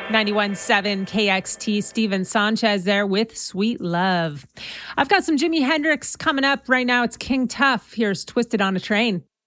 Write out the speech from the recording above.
91.7 KXT, Steven Sanchez there with Sweet Love. I've got some Jimi Hendrix coming up right now. It's King Tuff. Here's Twisted on a Train.